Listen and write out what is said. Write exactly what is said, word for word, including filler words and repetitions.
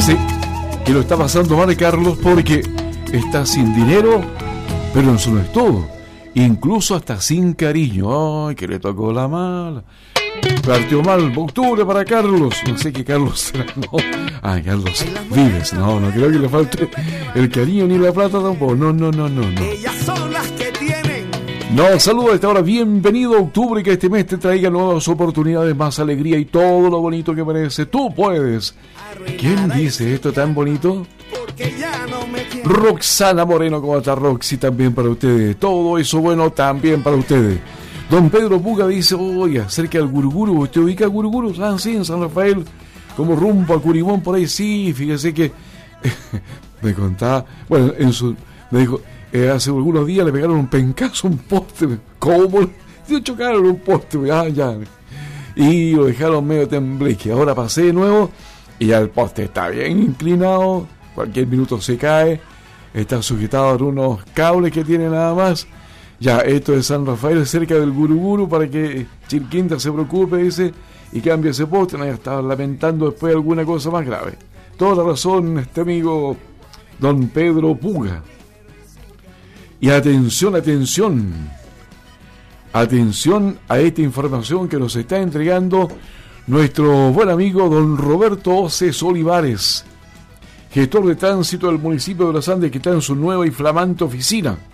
Parece que lo está pasando mal Carlos porque está sin dinero, pero eso no es todo. Incluso hasta sin cariño. Ay, que le tocó la mala. Partió mal, octubre para Carlos. No sé qué Carlos será, no. Ay, Carlos Vives. No, no creo que le falte el cariño ni la plata tampoco. No, no, no, no, no. Ellas son las que tienen. No, saludos a esta hora. Bienvenido a octubre, que este mes te traiga nuevas oportunidades, más alegría y todo lo bonito que merece. Tú puedes. ¿Quién dice esto tan bonito? Porque ya no me quiere. Roxana Moreno, ¿cómo está Roxy? También para ustedes. Todo eso bueno también para ustedes. Don Pedro Puga dice, oye, cerca del Guruguru, ¿usted ubica Guruguru? Ah, sí, en San Rafael, como rumbo a Curimón, por ahí, sí, fíjese que me contaba, bueno, en su, me dijo, eh, hace algunos días le pegaron un pencazo a un poste, ¿cómo? Se chocaron un poste, ah, ya, y lo dejaron medio tembleque. Ahora pasé de nuevo y ya el poste está bien inclinado, cualquier minuto se cae, está sujetado por unos cables que tiene nada más. Ya, esto es San Rafael, cerca del Guruguru, para que Chilquinta se preocupe, dice, y cambie ese poste. No, ya estaba lamentando después alguna cosa más grave. Toda la razón, este amigo don Pedro Puga. Y atención, atención, atención a esta información que nos está entregando nuestro buen amigo don Roberto Oces Olivares, gestor de tránsito del municipio de Los Andes, que está en su nueva y flamante oficina.